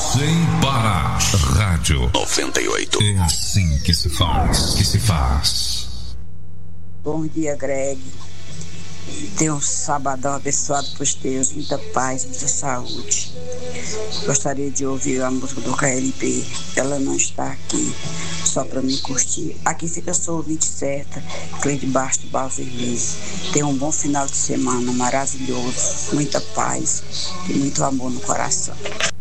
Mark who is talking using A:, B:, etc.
A: Sem parar. Rádio 98. É assim que se faz.
B: Bom dia, Greg. Tenha um sabadão abençoado por Deus, muita paz, muita saúde. Gostaria de ouvir a música do KLB. Ela não está aqui, só para me curtir. Aqui fica a sua ouvinte certa, Cleide Basto, Barro Vermelho. Tenha um bom final de semana maravilhoso, muita paz e muito amor no coração.